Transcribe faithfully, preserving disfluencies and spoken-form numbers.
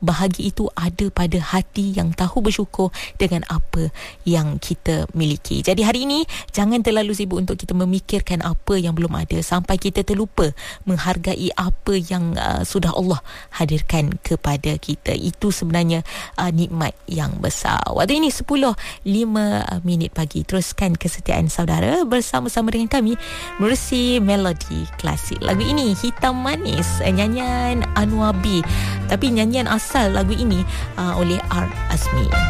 bahagia itu ada pada hati yang tahu bersyukur dengan apa yang kita miliki. Jadi hari ini jangan terlalu sibuk untuk kita memikirkan apa yang belum ada sampai kita terlupa menghargai apa yang uh, sudah Allah hadirkan kepada kita. Itu sebenarnya uh, nikmat yang besar. Waktu ini sepuluh lima minit pagi. Teruskan kesetiaan saudara bersama-sama dengan kami menerusi melodi klasik. Lagu ini Hitam Manis, nyanyian Anwar B. Tapi nyanyian asal lagu ini uh, oleh R. Azmi.